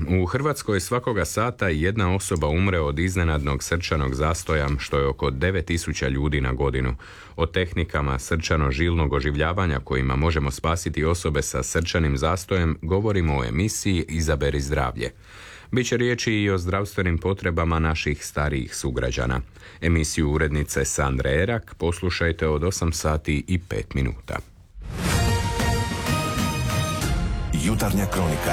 U Hrvatskoj svakoga sata jedna osoba umre od iznenadnog srčanog zastoja, što je oko 9000 ljudi na godinu. O tehnikama srčano-žilnog oživljavanja kojima možemo spasiti osobe sa srčanim zastojem govorimo u emisiji Izaberi zdravlje. Biće riječi i o zdravstvenim potrebama naših starijih sugrađana. Emisiju urednice Sandre Erak poslušajte od 8 sati i 5 minuta. Jutarnja kronika.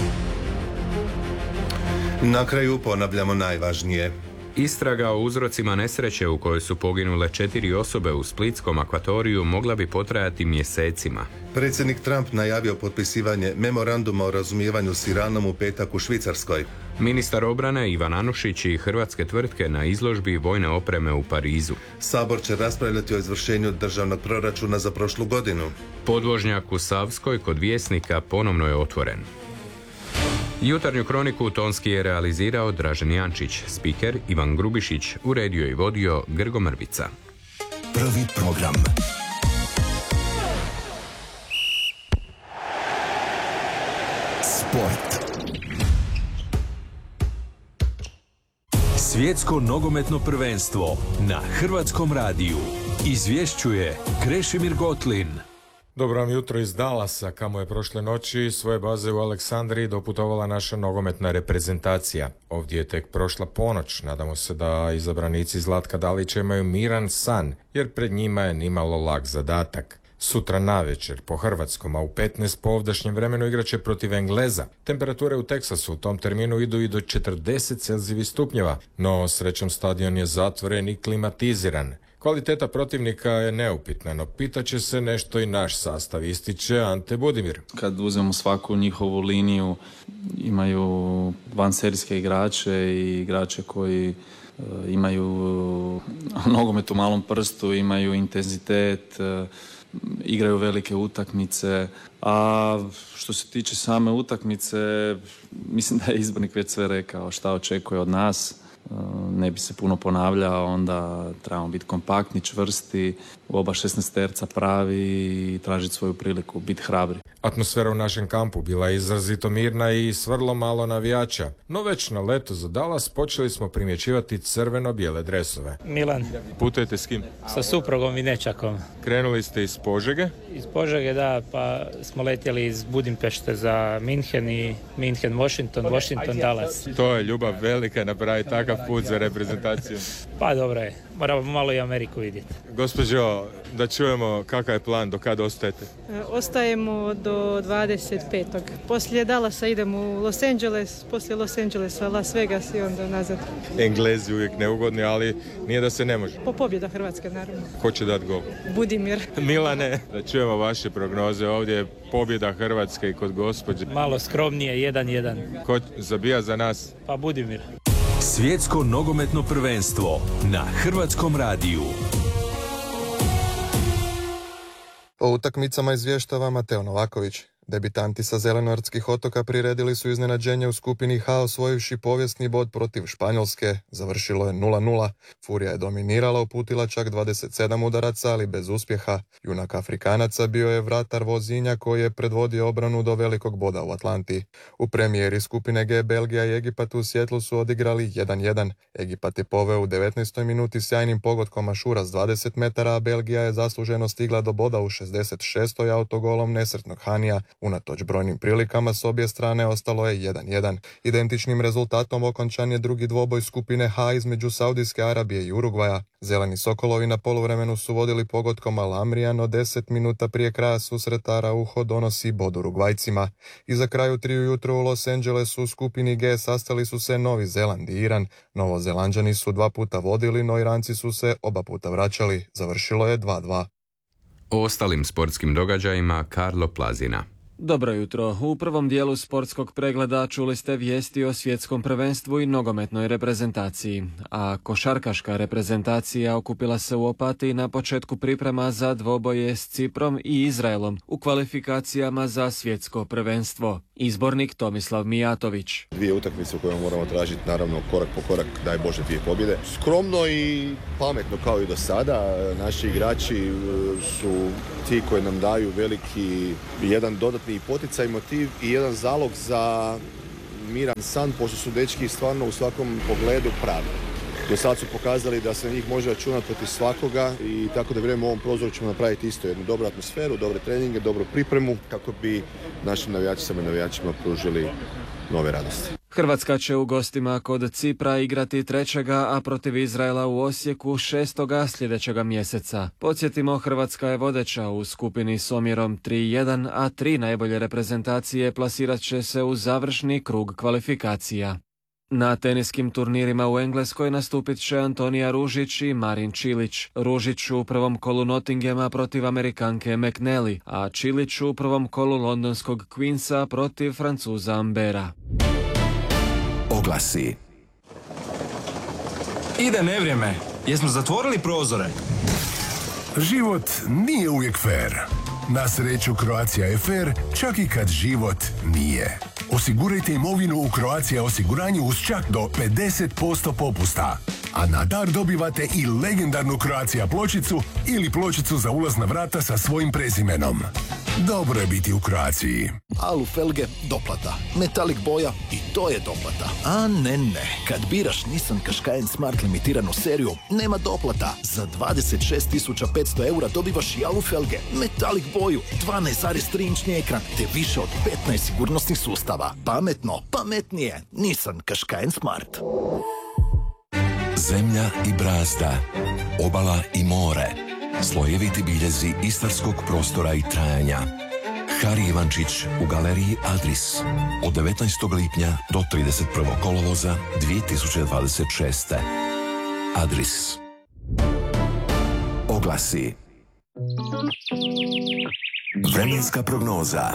Na kraju ponavljamo najvažnije. Istraga o uzrocima nesreće u kojoj su poginule 4 osobe u splitskom akvatoriju mogla bi potrajati mjesecima. Predsjednik Trump najavio potpisivanje memoranduma o razumijevanju s Iranom u petak u Švicarskoj. Ministar obrane Ivan Anušić i hrvatske tvrtke na izložbi vojne opreme u Parizu. Sabor će raspravljati o izvršenju državnog proračuna za prošlu godinu. Podvožnjak u Savskoj kod Vjesnika ponovno je otvoren. Jutarnju kroniku tonski je realizirao Dražen Jančić, spiker Ivan Grubišić, uredio i vodio Grgo Mrvica. Prvi program. Sport. Svjetsko nogometno prvenstvo na Hrvatskom radiju. Izvješćuje Krešimir Gotlin. Dobro vam jutro iz Dallasa, kamo je prošle noći svoje baze u Aleksandriji doputovala naša nogometna reprezentacija. Ovdje je tek prošla ponoć, nadamo se da izabranici Zlatka Dalića imaju miran san, jer pred njima je nimalo lak zadatak. Sutra navečer po hrvatskom, a u 15 po ovdašnjem vremenu igraće protiv Engleza. Temperature u Teksasu u tom terminu idu i do 40 Celzijevih stupnjeva, no srećom stadion je zatvoren i klimatiziran. Kvaliteta protivnika je neupitna, no pitaće se nešto i naš sastav, ističe Ante Budimir. Kad uzmemo svaku njihovu liniju, imaju vanserijske igrače i igrače koji imaju nogomet u malom prstu, imaju intenzitet, igraju velike utakmice, a što se tiče same utakmice, mislim da je izbornik već sve rekao šta očekuje od nas. Ne bi se puno ponavljao, onda trebamo biti kompaktni, čvrsti, u oba 16-terca pravi i tražiti svoju priliku, biti hrabri. Atmosfera u našem kampu bila je izrazito mirna i s vrlo malo navijača, no već na letu za Dallas počeli smo primjećivati crveno-bijele dresove. Milan. Putujete s kim? Sa suprugom i nečakom. Krenuli ste iz Požege? Iz Požege, da, pa smo letjeli iz Budimpešte za Minhen i Minhen, Washington, Dallas. To je ljubav velika napraviti takav put za reprezentaciju. Pa dobro je, moramo malo i Ameriku vidjeti. Gospođo, da čujemo kakav je plan, do kada ostajete? Ostajemo do 25. Poslije Dallasa idemo u Los Angeles, poslije Los Angelesa Las Vegas i onda nazad. Englezi uvijek neugodni, ali nije da se ne može. Po pobjeda Hrvatske, naravno. Ko će dati gol? Budimir. Milane, da čujemo vaše prognoze. Ovdje je pobjeda Hrvatske i kod gospođe. Malo skromnije, 1-1. Ko zabija za nas? Pa Budimir. Svjetsko nogometno prvenstvo na Hrvatskom radiju. O utakmicama izvještava Mateo Novaković. Debitanti sa Zelenortskih otoka priredili su iznenađenje u skupini H osvojivši povijesni bod protiv Španjolske. Završilo je 0-0. Furija je dominirala, uputila čak 27 udaraca, ali bez uspjeha. Junak Afrikanaca bio je vratar Vozinja koji je predvodio obranu do velikog boda u Atlanti. U premijeri skupine G Belgija i Egipat u Sjetlu su odigrali 1-1. Egipat je poveo u 19. minuti sjajnim pogodkom Ašura s 20 metara, a Belgija je zasluženo stigla do boda u 66. autogolom nesretnog Hanija. Unatoč brojnim prilikama s obje strane ostalo je 1-1. Identičnim rezultatom okončan je drugi dvoboj skupine H između Saudijske Arabije i Urugvaja. Zeleni Sokolovi na poluvremenu su vodili pogodkom Al-Amrija, no 10 minuta prije kraja susreta Araujo donosi bod Urugvajcima. I za kraju 3 ujutro u Los Angelesu u skupini G sastali su se Novi Zeland i Iran. Novozelanđani su 2 puta vodili, no Iranci su se oba puta vraćali. Završilo je 2-2. O ostalim sportskim događajima Karlo Plazina. Dobro jutro. U prvom dijelu sportskog pregleda čuli ste vijesti o svjetskom prvenstvu i nogometnoj reprezentaciji, a košarkaška reprezentacija okupila se u Opatiji na početku priprema za dvoboje s Ciprom i Izraelom u kvalifikacijama za svjetsko prvenstvo. Izbornik Tomislav Mijatović. 2 utakmice u kojima moramo tražiti, naravno, korak po korak, daj Bože, 2 pobjede. Skromno i pametno kao i do sada. Naši igrači su ti koji nam daju veliki jedan dodatni poticaj, motiv i jedan zalog za miran san, pošto su dečki stvarno u svakom pogledu pravi. Do sad su pokazali da se na njih može računati protiv svakoga i tako da vjerujem u ovom prozoru ćemo napraviti isto jednu dobru atmosferu, dobre treninge, dobru pripremu kako bi našim navijačicama i navijačima pružili nove radosti. Hrvatska će u gostima kod Cipra igrati 3. a protiv Izraela u Osijeku 6. sljedećega mjeseca. Podsjetimo, Hrvatska je vodeća u skupini s omjerom 3-1, a 3 najbolje reprezentacije plasirat će se u završni krug kvalifikacija. Na teniskim turnirima u Engleskoj nastupit će Antonija Ružić i Marin Čilić. Ružić u prvom kolu Nottinghama protiv Amerikanke McNally, a Čilić u prvom kolu londonskog Queensa protiv Francuza Ambera. Oglasi. Ide nevrijeme. Jesmo zatvorili prozore? Život nije uvijek fair. Na sreću Croatia je fair, čak i kad život nije. Osigurajte imovinu u Croatia osiguranju uz čak do 50% popusta. A na dar dobivate i legendarnu Croatia pločicu ili pločicu za ulaz na vrata sa svojim prezimenom. Dobro je biti u Croaciji. Alu felge, doplata. Metalik boja i to je doplata. A ne. Kad biraš Nissan Qashqai Smart limitiranu seriju, nema doplata. Za 26.500 eura dobivaš i alu felge, metalik boju, 12,3 inčni ekran te više od 15 sigurnosnih sustava. Pametno, pametnije. Nissan Qashqai Smart. Zemlja i brazda, obala i more, slojeviti biljezi istarskog prostora i trajanja. Hari Ivančić u galeriji Adris od 19. lipnja do 31. kolovoza 2026. Adris. Oglasi. Vremenska prognoza.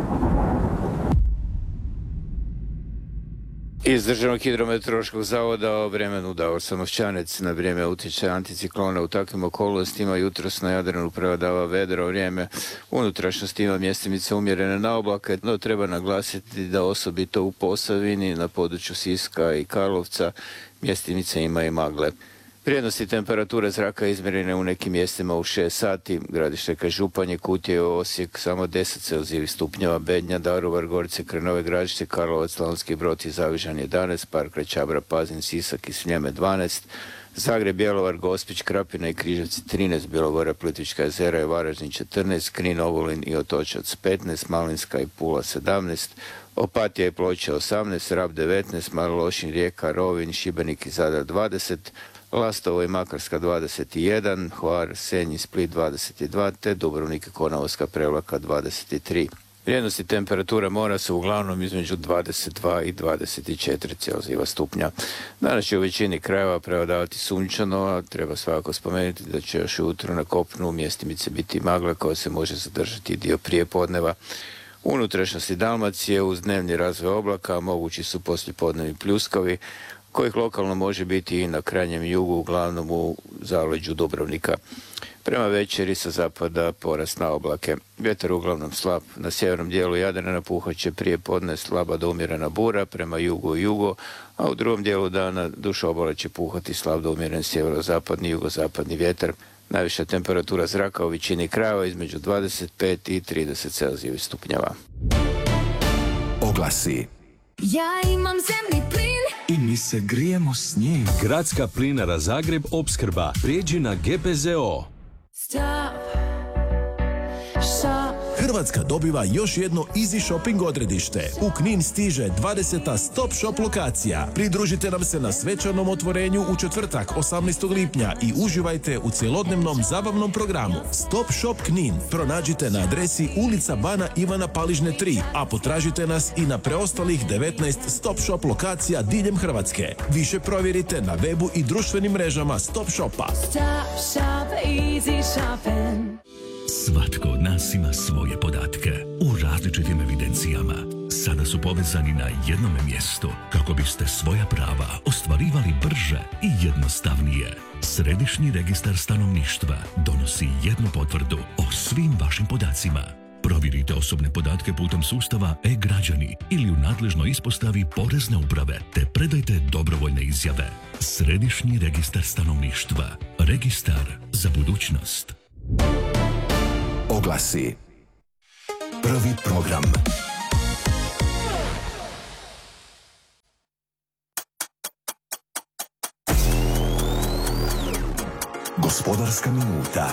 Iz Državnog hidrometeorološkog zavoda o vremenu Davor Samošćanec. Na vrijeme utječe anticiklona. U takvim okolnostima jutros na Jadranu prevladava vedro vrijeme. Unutrašnjost ima mjestimice umjerene na oblake, no treba naglasiti da osobito u Posavini, na području Siska i Karlovca, mjestimice ima i magle. Vrijednosti temperature zraka izmjerene u nekim mjestima u 6 sati. Gradište Županje, Kutije, Osijek samo 10 celzijevih stupnjeva, Bednja, Daruvar, Gorice, Krenove, Gradište, Karlovac, Slavonski Brod i Zavižan 11, Park, Čabra, Pazin, Sisak i Sljeme 12, Zagreb, Bjelovar, Gospić, Krapina i Križevci 13, Bjelovara, Plitvička jezera i Varaždin 14, Knin, Ogulin i Otočac 15, Malinska i Pula 17, Opatija i Ploče 18, Rab 19, Mali Lošinj, Rijeka, Rovinj, Šibenik i Zadar 20, Lastovo i Makarska 21, Hvar, Senj i Split 22, te Dubrovnik i Konavovska Prevlaka 23. Vrijednosti temperature mora su uglavnom između 22 i 24 celzijeva stupnja. Danas će u većini krajeva prevladavati sunčano, a treba svakako spomenuti da će još ujutro na kopnu mjestimice biti magla koja se može zadržati dio prije podneva. U unutrašnjosti Dalmacije uz dnevni razvoj oblaka mogući su poslijepodnevni pljuskavi, kojih lokalno može biti i na krajnjem jugu, uglavnom u zaleđu Dubrovnika. Prema večeri sa zapada porast na oblake. Vjetar uglavnom slab. Na sjevernom dijelu Jadrana puhat će prije podne slaba do umjerena bura prema jugu i jugo, a u drugom dijelu dana duž obale će puhati slab do umjeren sjeverozapadni i jugozapadni vjetar. Najviša temperatura zraka u većini krajeva između 25 i 30 celzijevih stupnjeva. Oglasi. Ja imam zemni plin I mi se grijemo s njim. Gradska plinara Zagreb opskrba. Prijeđi na GPZO. Stop. Shop. Hrvatska dobiva još jedno Easy Shopping odredište. U Knin stiže 20. Stop Shop lokacija. Pridružite nam se na svečanom otvorenju u četvrtak 18. lipnja i uživajte u cjelodnevnom zabavnom programu. Stop Shop Knin pronađite na adresi ulica Bana Ivana Paližne 3, a potražite nas i na preostalih 19 Stop Shop lokacija diljem Hrvatske. Više provjerite na webu i društvenim mrežama Stop Shopa. Stop shop, easy shopping. Svatko od nas ima svoje podatke u različitim evidencijama. Sada su povezani na jednom mjestu kako biste svoja prava ostvarivali brže i jednostavnije. Središnji registar stanovništva donosi jednu potvrdu o svim vašim podacima. Provjerite osobne podatke putem sustava e-građani ili u nadležnoj ispostavi Porezne uprave te predajte dobrovoljne izjave. Središnji registar stanovništva. Registar za budućnost. Oglasi. Prvi program. Gospodarska minuta.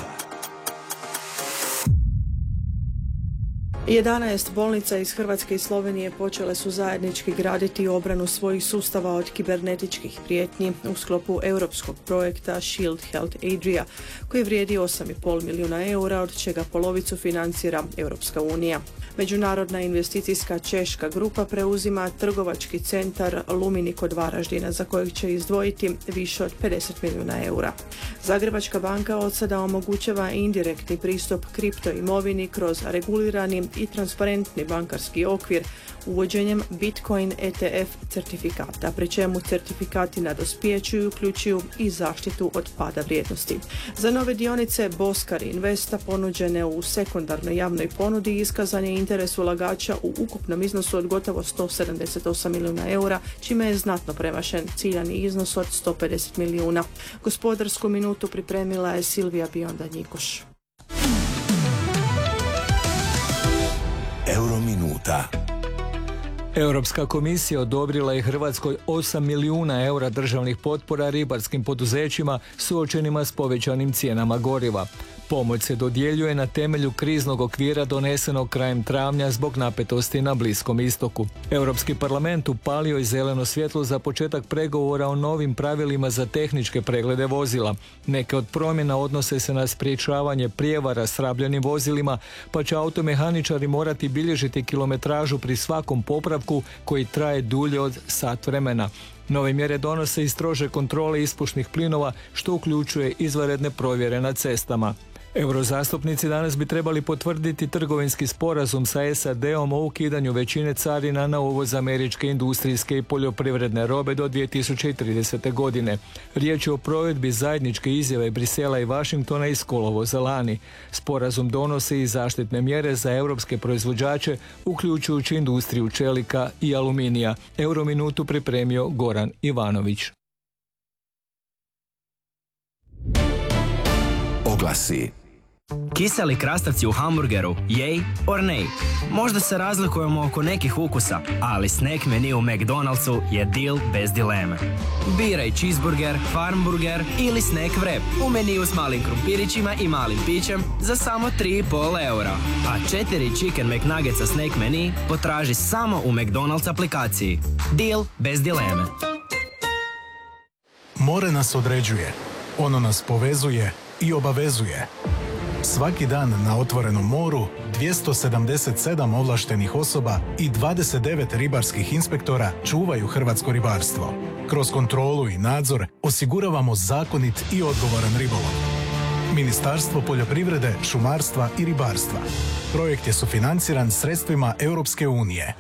11 bolnica iz Hrvatske i Slovenije počele su zajednički graditi obranu svojih sustava od kibernetičkih prijetnji u sklopu europskog projekta Shield Health Adria, koji vrijedi 8,5 milijuna eura, od čega polovicu financira Europska unija. Međunarodna investicijska češka grupa preuzima trgovački centar Lumini kod Varaždina, za kojeg će izdvojiti više od 50 milijuna eura. Zagrebačka banka od sada omogućava indirektni pristup kripto imovini kroz regulirani i transparentni bankarski okvir uvođenjem Bitcoin ETF certifikata, pri čemu certifikati na dospijeću uključuju i zaštitu od pada vrijednosti. Za nove dionice Boskar Investa ponuđene u sekundarnoj javnoj ponudi iskazan je interes ulagača u ukupnom iznosu od gotovo 178 milijuna eura, čime je znatno premašen ciljani iznos od 150 milijuna. Gospodarsku minutu pripremila je Silvija Bionda-Njikoš. Eurominuta. Europska komisija odobrila je Hrvatskoj 8 milijuna eura državnih potpora ribarskim poduzećima suočenima s povećanim cijenama goriva. Pomoć se dodjeljuje na temelju kriznog okvira donesenog krajem travnja zbog napetosti na Bliskom istoku. Europski parlament upalio je zeleno svjetlo za početak pregovora o novim pravilima za tehničke preglede vozila. Neke od promjena odnose se na sprječavanje prijevara s rabljenim vozilima, pa će automehaničari morati bilježiti kilometražu pri svakom popravku koji traje dulje od sat vremena. Nove mjere donose i strože kontrole ispušnih plinova, što uključuje izvanredne provjere na cestama. Eurozastupnici danas bi trebali potvrditi trgovinski sporazum sa SAD-om o ukidanju većine carina na uvoz američke industrijske i poljoprivredne robe do 2030. godine. Riječ je o provedbi zajedničke izjave Brisela i Washingtona iz kolovoza lani. Sporazum donosi i zaštitne mjere za europske proizvođače, uključujući industriju čelika i aluminija. Eurominutu pripremio Goran Ivanović. Oglasi. Kiseli krastavci u hamburgeru, yay or nay? Možda se razlikujemo oko nekih ukusa, ali snack menu u McDonald'su je deal bez dileme. Biraj cheeseburger, farmburger ili snack wrap u meniju s malim krumpirićima i malim pićem za samo 3,5 eura. A 4 chicken McNuggetsa snack menu potraži samo u McDonald's aplikaciji. Deal bez dileme. More nas određuje, ono nas povezuje i obavezuje. Svaki dan na otvorenom moru 277 ovlaštenih osoba i 29 ribarskih inspektora čuvaju hrvatsko ribarstvo. Kroz kontrolu i nadzor osiguravamo zakonit i odgovoran ribolov. Ministarstvo poljoprivrede, šumarstva i ribarstva. Projekt je sufinanciran sredstvima Europske unije.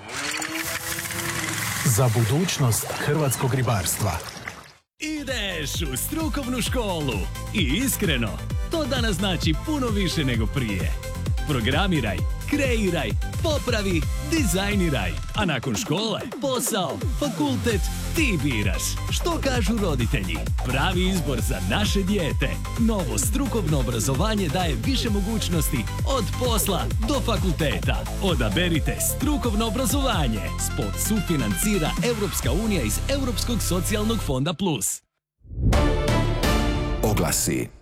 Za budućnost hrvatskog ribarstva. Ideš u strukovnu školu i iskreno, to danas znači puno više nego prije. Programiraj, kreiraj, popravi, dizajniraj, a nakon škole, posao, fakultet, ti biraš. Što kažu roditelji? Pravi izbor za naše dijete. Novo strukovno obrazovanje daje više mogućnosti od posla do fakulteta. Odaberite strukovno obrazovanje. Spot sufinancira Europska unija iz Europskog socijalnog fonda Plus. Oglasi.